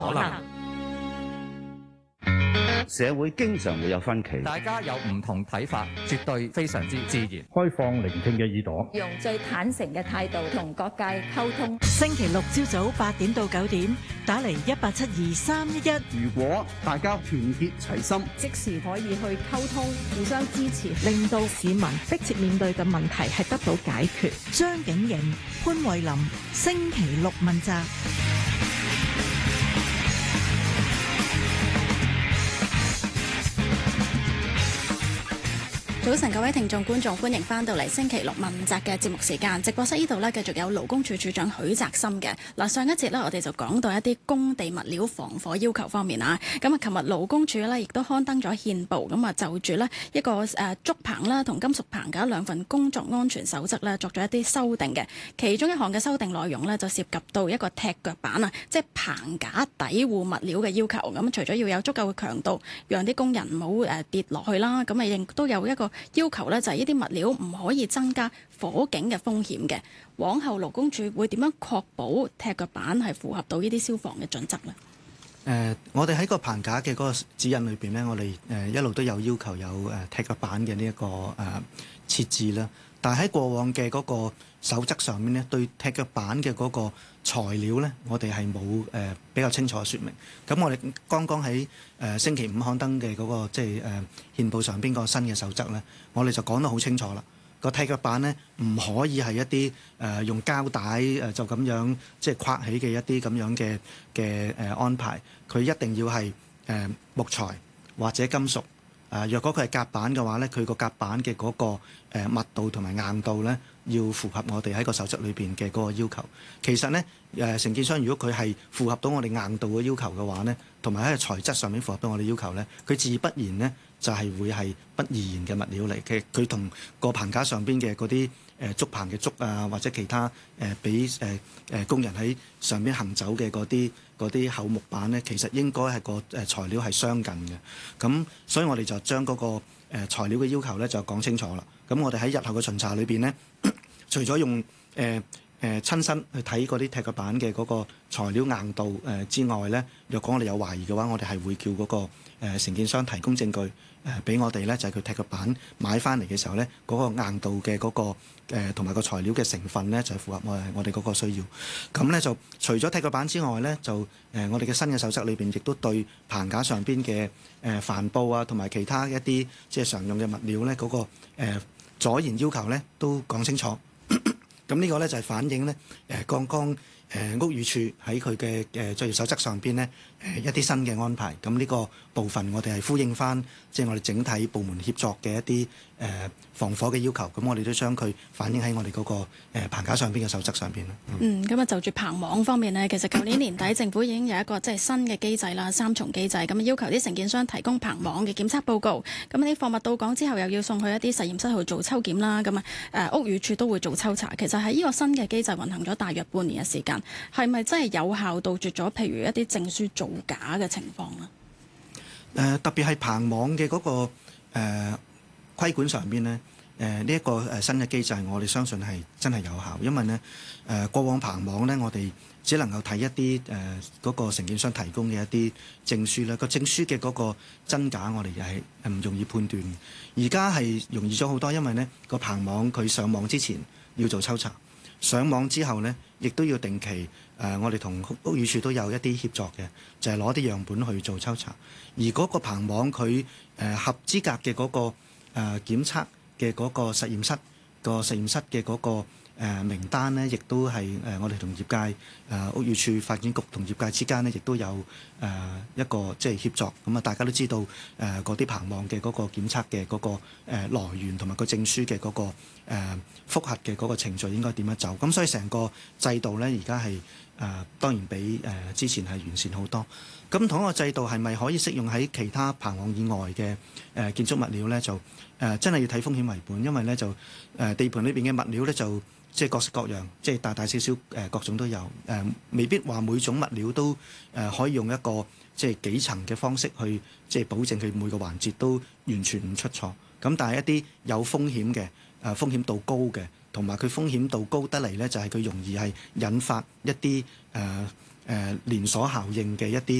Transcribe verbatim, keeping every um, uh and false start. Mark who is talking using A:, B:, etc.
A: 可能。
B: 社會經常會有分歧，
A: 大家有唔同睇法，絕對非常之自然。
C: 開放聆聽嘅耳朵，
D: 用最坦誠嘅態度同各界溝通。
E: 星期六朝早八點到九點，打嚟一八七二三一一。
F: 如果大家團結齊心，
D: 即時可以去溝通，互相支持，
E: 令到市民迫切面對嘅問題係得到解決。張景瑩、潘慧琳，星期六問責。
G: 早晨，各位聽眾觀眾，歡迎翻到嚟星期六問責嘅節目時間。直播室呢度呢，繼續有勞工處處長許澤森嘅。嗱，上一節呢，我哋就講到一啲工地物料防火要求方面啊。咁啊，琴日勞工處呢亦都刊登咗憲報，咁啊就住呢一個誒竹棚啦同金屬棚嘅兩份工作安全守則呢，作咗一啲修訂嘅。其中一項嘅修訂內容呢，就涉及到一個踢腳板啊，即係棚架底護物料嘅要求。咁除咗要有足夠嘅強度，讓啲工人唔好誒跌落去啦，咁啊亦都有一個要求咧，就係呢啲物料唔可以增加火警嘅風險嘅。往後勞工處會點樣確保踢腳板係符合到呢啲消防嘅準則呢？
H: 誒、呃，我哋喺個棚架嘅嗰個指引裏邊呢，我哋誒、呃、一路都有要求有誒踢腳板嘅呢一個誒設置啦。但係喺過往嘅嗰個守則上面呢，對踢腳板嘅嗰個材料呢，我哋係冇誒比較清楚嘅説明。咁我哋剛剛喺誒、呃、星期五刊登嘅嗰、那個即係誒憲報上邊個新嘅守則呢，我哋就講得好清楚啦。個踢腳板呢，唔可以係一啲誒、呃、用膠帶誒、呃、就咁樣即係框起嘅一啲咁樣嘅嘅誒安排。佢一定要係誒、呃、木材或者金屬。誒、呃，若果佢係夾板嘅話咧，佢個夾板嘅嗰、那個、呃、密度同埋硬度咧，要符合我哋喺個守則裏邊嘅嗰個要求。其實咧，誒、呃、承建商如果佢係符合到我哋硬度嘅要求嘅話咧，同埋喺個材質上面符合到我哋要求咧，佢自不然咧就係、是、會係不易燃嘅物料嚟嘅。佢同個棚架上邊嘅嗰啲誒竹棚嘅竹啊，或者其他誒俾誒誒工人喺上邊行走嘅嗰啲嗰啲厚木板咧，其實應該係個誒材料係相近嘅。咁所以我哋就將嗰個誒材料嘅要求咧就講清楚啦。咁我哋喺日後嘅巡查裏邊咧，除咗用誒誒、呃、親身去睇嗰啲踢腳板嘅嗰個材料硬度誒之外咧，若果我哋有懷疑嘅話，我哋係會叫嗰、那個誒、呃、承建商提供證據誒俾、呃、我哋咧，就係、是、佢踢腳板買翻嚟嘅時候咧，嗰、那個硬度嘅嗰、那個同埋個材料嘅成分咧，就係、是、符合我我哋嗰個需要。咁咧就除咗踢腳板之外咧，就誒、呃、我哋嘅新嘅守則裏邊，亦都對棚架上邊嘅誒帆布啊，同埋其他一啲即係常用嘅物料咧，嗰、那個誒、呃、阻燃要求咧，都講清楚。咁呢個咧就係反映咧誒剛剛誒屋宇署喺佢嘅誒作業守則上邊咧誒一啲新嘅安排。咁呢個部分我哋係呼應翻即係我哋整體部門協作嘅一啲誒防火嘅要求。咁我哋都將佢反映喺我哋嗰個誒棚架上邊嘅守則上邊啦。
G: 嗯，咁啊就住棚網方面呢，其實舊年年底政府已經有一個即係新嘅機制啦，三重機制，咁要求啲承建商提供棚網嘅檢測報告。咁啲貨物到港之後又要送去一啲實驗室去做抽檢啦。咁啊誒屋宇署都會做抽查。其實喺呢個新嘅機制運行咗大約半年嘅時間，係咪真係有效杜絕咗譬如一啲證書造假嘅情況呢？
H: 誒、呃、特別係棚網嘅嗰、那個誒、呃、規管上邊呢，誒呢一個誒新嘅機制，我哋相信係真係有效，因為呢誒、呃、過往棚網呢，我哋只能夠睇一啲誒嗰個承建商提供嘅一啲證書咧，個證書嘅嗰個真假我哋又係唔容易判斷。而家係容易咗好多，因為呢個棚網佢上網之前要做抽查，上網之後呢，亦都要定期誒、呃，我哋同屋宇署都有一啲協作嘅，就係攞啲樣本去做抽查。而嗰個棚網佢誒、呃、合資格嘅嗰、那個誒、呃、檢測嘅嗰個實驗室、個實驗室嘅嗰、那個、呃、名單呢，亦都係誒、呃、我哋同業界誒、呃、屋宇署發展局同業界之間呢，亦都有誒、呃、一個即係協作。咁啊，大家都知道誒嗰啲棚網嘅嗰個檢測嘅嗰個、呃、來源同埋個證書嘅嗰、那個誒、呃、複核嘅嗰個程序應該點樣走。咁所以成個制度呢，而家係誒當然比誒、呃、之前係完善好多。咁同一個制度係咪可以適用喺其他棚網以外嘅誒、呃、建築物料咧？就誒、呃、真係要睇風險為本，因為咧就誒、呃、地盤裏邊嘅物料咧就即係各式各樣，即係大大小小誒、呃、各種都有誒、呃，未必話每種物料都誒、呃、可以用一個即係幾層嘅方式去即係保證佢每個環節都完全唔出錯。咁但係一啲有風險嘅誒、呃、風險度高嘅，同埋佢風險度高得嚟咧，就係、是、佢容易係引發一啲誒。呃誒連鎖效應嘅一啲